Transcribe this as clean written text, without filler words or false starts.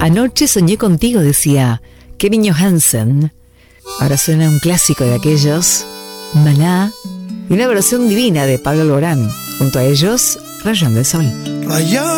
Anoche soñé contigo, decía Kevin Johansen. Ahora suena un clásico de aquellos, Maná, y una versión divina de Pablo Alborán. Junto a ellos, Rayón del Sol. Rayón